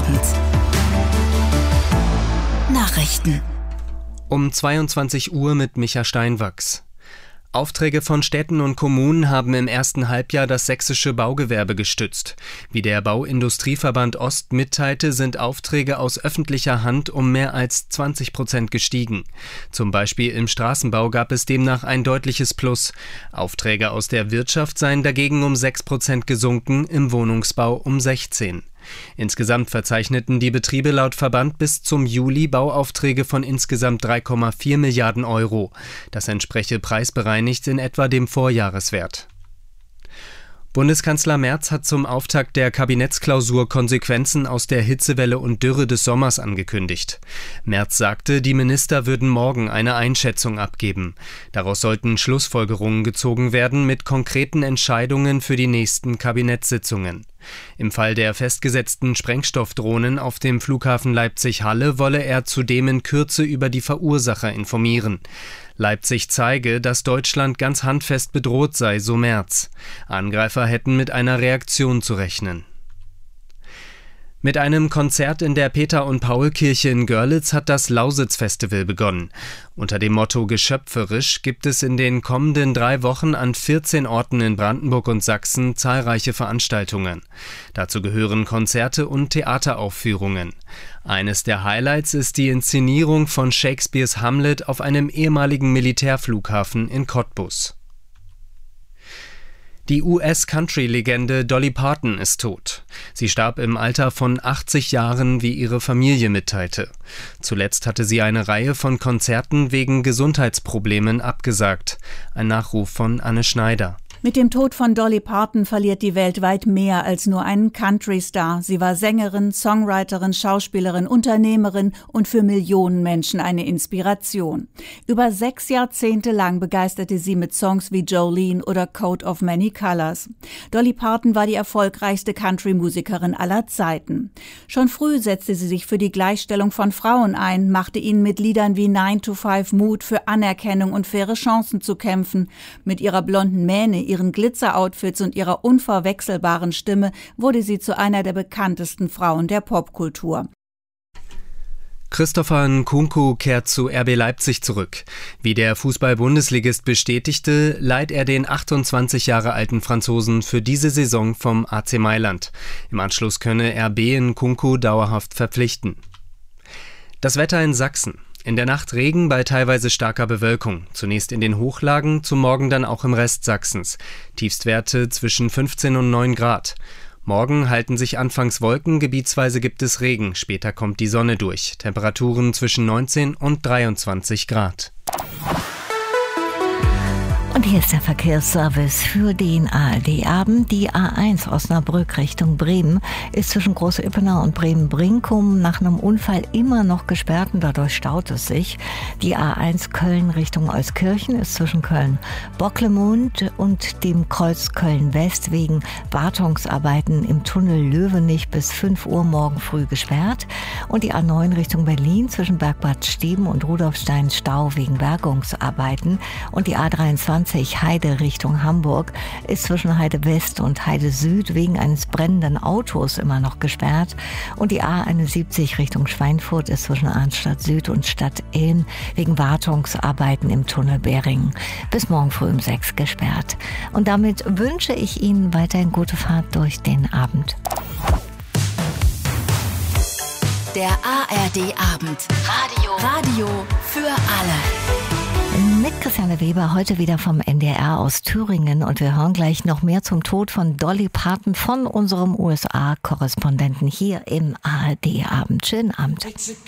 Rheinland-Pfalz. Nachrichten. Um 22 Uhr mit Micha Steinwachs. Aufträge von Städten und Kommunen haben im ersten Halbjahr das sächsische Baugewerbe gestützt. Wie der Bauindustrieverband Ost mitteilte, sind Aufträge aus öffentlicher Hand um mehr als 20% gestiegen. Zum Beispiel im Straßenbau gab es demnach ein deutliches Plus. Aufträge aus der Wirtschaft seien dagegen um 6% gesunken, im Wohnungsbau um 16%. Insgesamt verzeichneten die Betriebe laut Verband bis zum Juli Bauaufträge von insgesamt 3,4 Milliarden Euro. Das entspreche preisbereinigt in etwa dem Vorjahreswert. Bundeskanzler Merz hat zum Auftakt der Kabinettsklausur Konsequenzen aus der Hitzewelle und Dürre des Sommers angekündigt. Merz sagte, die Minister würden morgen eine Einschätzung abgeben. Daraus sollten Schlussfolgerungen gezogen werden mit konkreten Entscheidungen für die nächsten Kabinettssitzungen. Im Fall der festgesetzten Sprengstoffdrohnen auf dem Flughafen Leipzig-Halle wolle er zudem in Kürze über die Verursacher informieren. Leipzig zeige, dass Deutschland ganz handfest bedroht sei, so Merz. Angreifer hätten mit einer Reaktion zu rechnen. Mit einem Konzert in der Peter-und-Paul-Kirche in Görlitz hat das Lausitz-Festival begonnen. Unter dem Motto Geschöpferisch gibt es in den kommenden 3 Wochen an 14 Orten in Brandenburg und Sachsen zahlreiche Veranstaltungen. Dazu gehören Konzerte und Theateraufführungen. Eines der Highlights ist die Inszenierung von Shakespeares Hamlet auf einem ehemaligen Militärflughafen in Cottbus. Die US-Country-Legende Dolly Parton ist tot. Sie starb im Alter von 80 Jahren, wie ihre Familie mitteilte. Zuletzt hatte sie eine Reihe von Konzerten wegen Gesundheitsproblemen abgesagt. Ein Nachruf von Anne Schneider. Mit dem Tod von Dolly Parton verliert die Welt weit mehr als nur einen Country-Star. Sie war Sängerin, Songwriterin, Schauspielerin, Unternehmerin und für Millionen Menschen eine Inspiration. Über 6 Jahrzehnte lang begeisterte sie mit Songs wie Jolene oder Coat of Many Colors. Dolly Parton war die erfolgreichste Country-Musikerin aller Zeiten. Schon früh setzte sie sich für die Gleichstellung von Frauen ein, machte ihnen mit Liedern wie 9 to 5 Mut, für Anerkennung und faire Chancen zu kämpfen. Mit ihrer blonden Mähne, ihren Glitzer-Outfits und ihrer unverwechselbaren Stimme wurde sie zu einer der bekanntesten Frauen der Popkultur. Christopher Nkunku kehrt zu RB Leipzig zurück. Wie der Fußball-Bundesligist bestätigte, leiht er den 28 Jahre alten Franzosen für diese Saison vom AC Mailand. Im Anschluss könne RB Nkunku dauerhaft verpflichten. Das Wetter in Sachsen. In der Nacht Regen bei teilweise starker Bewölkung. Zunächst in den Hochlagen, zum Morgen dann auch im Rest Sachsens. Tiefstwerte zwischen 15 und 9 Grad. Morgen halten sich anfangs Wolken, gebietsweise gibt es Regen. Später kommt die Sonne durch. Temperaturen zwischen 19 und 23 Grad. Und hier ist der Verkehrsservice für den ARD-Abend. Die A1 Osnabrück Richtung Bremen ist zwischen Große Ippenau und Bremen-Brinkum nach einem Unfall immer noch gesperrt und dadurch staut es sich. Die A1 Köln Richtung Euskirchen ist zwischen Köln-Bocklemund und dem Kreuz Köln-West wegen Wartungsarbeiten im Tunnel Löwenich bis 5 Uhr morgen früh gesperrt. Und die A9 Richtung Berlin zwischen Bergbad Steben und Rudolfstein Stau wegen Bergungsarbeiten. Und die A23 Heide Richtung Hamburg ist zwischen Heide West und Heide Süd wegen eines brennenden Autos immer noch gesperrt. Und die A71 Richtung Schweinfurt ist zwischen Arnstadt Süd und Stadt Ilm wegen Wartungsarbeiten im Tunnel Beringen bis morgen früh um 6 gesperrt. Und damit wünsche ich Ihnen weiterhin gute Fahrt durch den Abend. Der ARD-Abend. Radio für alle. Mit Christiane Weber, heute wieder vom NDR aus Thüringen, und wir hören gleich noch mehr zum Tod von Dolly Parton von unserem USA-Korrespondenten hier im ARD-Abend. Schönen Abend.